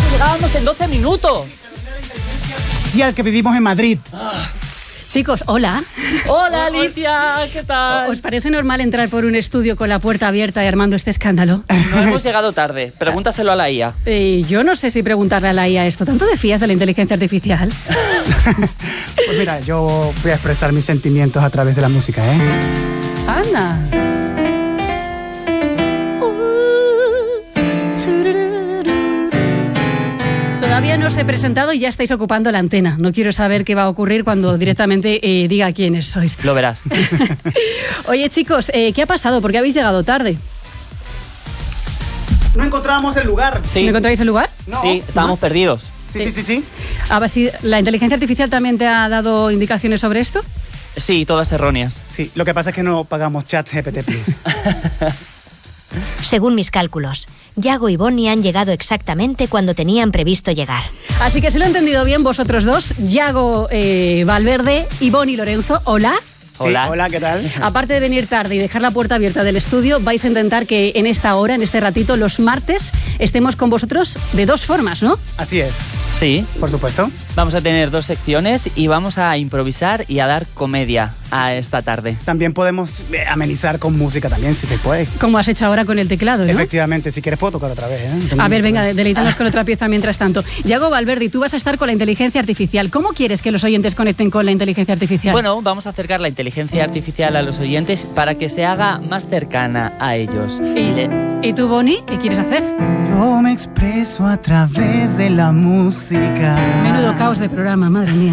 llegábamos en 12 minutos. Y al que vivimos en Madrid. Chicos, hola. Hola, Alicia, ¿qué tal? ¿Os parece normal entrar por un estudio con la puerta abierta y armando este escándalo? No hemos llegado tarde. Pregúntaselo a la IA. Yo no sé si preguntarle a la IA esto. ¿Tanto te fías de la inteligencia artificial? Pues mira, yo voy a expresar mis sentimientos a través de la música, ¿eh? Anda. Todavía no os he presentado y ya estáis ocupando la antena. No quiero saber qué va a ocurrir cuando directamente diga quiénes sois. Lo verás. Oye, chicos, ¿qué ha pasado? ¿Por qué habéis llegado tarde? No encontrábamos el lugar. Sí. ¿No encontráis el lugar? No. Sí, estábamos perdidos. Sí. A ver si la inteligencia artificial también te ha dado indicaciones sobre esto. Sí, todas erróneas. Sí, lo que pasa es que no pagamos ChatGPT Plus. Según mis cálculos, Yago y Bonnie han llegado exactamente cuando tenían previsto llegar. Así que si lo he entendido bien, vosotros dos, Yago Valverde y Bonnie Lorenzo, hola. Hola. Hola, ¿qué tal? Aparte de venir tarde y dejar la puerta abierta del estudio, vais a intentar que en esta hora, en este ratito, los martes, estemos con vosotros de dos formas, ¿no? Así es, Sí. por supuesto. Vamos a tener 2 secciones y vamos a improvisar y a dar comedia a esta tarde. También podemos amenizar con música también, si se puede. Como has hecho ahora con el teclado, ¿no? Efectivamente, si quieres puedo tocar otra vez, ¿eh? A ver, venga, deleítanos con otra pieza mientras tanto. Yago Valverde, tú vas a estar con la inteligencia artificial. ¿Cómo quieres que los oyentes conecten con la inteligencia artificial? Bueno, vamos a acercar la inteligencia artificial a los oyentes para que se haga más cercana a ellos. ¿Y tú, Bonnie, qué quieres hacer? Yo me expreso a través de la música. Menudo caos de programa, madre mía.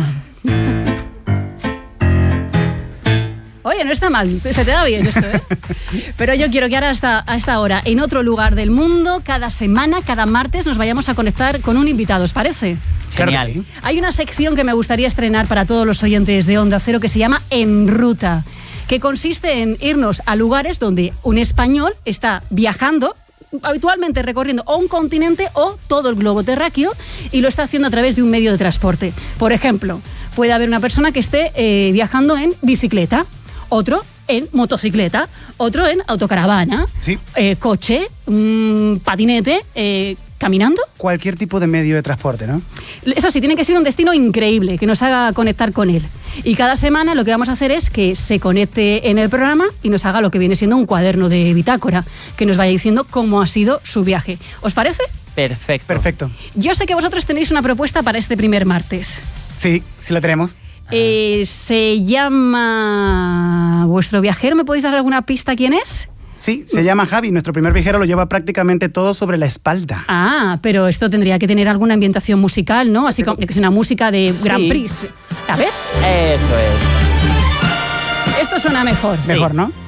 Oye, no está mal, se te da bien esto, ¿eh? Pero yo quiero que ahora a esta hora, en otro lugar del mundo, cada semana, cada martes, nos vayamos a conectar con un invitado, ¿os parece? Claro que Genial. sí. Hay una sección que me gustaría estrenar para todos los oyentes de Onda Cero que se llama En Ruta, que consiste en irnos a lugares donde un español está viajando, habitualmente recorriendo o un continente o todo el globo terráqueo, y lo está haciendo a través de un medio de transporte. Por ejemplo, puede haber una persona que esté viajando en bicicleta, otro en motocicleta, otro en autocaravana, Sí. Coche, patinete, caminando. Cualquier tipo de medio de transporte, ¿no? Eso sí, tiene que ser un destino increíble, que nos haga conectar con él. Y cada semana lo que vamos a hacer es que se conecte en el programa y nos haga lo que viene siendo un cuaderno de bitácora, que nos vaya diciendo cómo ha sido su viaje. ¿Os parece? Perfecto. Perfecto. Yo sé que vosotros tenéis una propuesta para este primer martes. Sí, sí la tenemos. Se llama... ¿Vuestro viajero? ¿Me podéis dar alguna pista quién es? Sí, se llama Javi. Nuestro primer viajero lo lleva prácticamente todo sobre la espalda. Ah, pero esto tendría que tener alguna ambientación musical, ¿no? Así como que es una música de Grand Prix. A ver, Eso es. esto suena mejor. Mejor, ¿no?